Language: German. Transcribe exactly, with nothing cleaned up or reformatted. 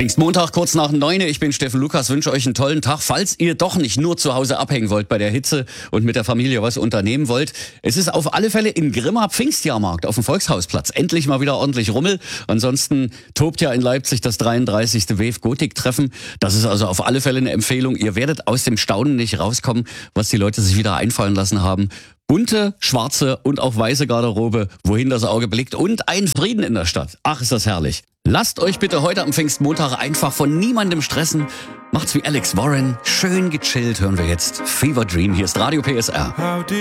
Pfingstmontag, kurz nach neun. Ich bin Steffen Lukas, wünsche euch einen tollen Tag. Falls ihr doch nicht nur zu Hause abhängen wollt bei der Hitze und mit der Familie was unternehmen wollt. Es ist auf alle Fälle in Grimma Pfingstjahrmarkt auf dem Volkshausplatz. Endlich mal wieder ordentlich Rummel. Ansonsten tobt ja in Leipzig das dreiunddreißigste Wave Gotik Treffen. Das ist also auf alle Fälle eine Empfehlung. Ihr werdet aus dem Staunen nicht rauskommen, was die Leute sich wieder einfallen lassen haben. Bunte, schwarze und auch weiße Garderobe, wohin das Auge blickt, und ein Frieden in der Stadt. Ach, ist das herrlich. Lasst euch bitte heute am Pfingstmontag einfach von niemandem stressen. Macht's wie Alex Warren. Schön gechillt hören wir jetzt Fever Dream. Hier ist Radio P S R.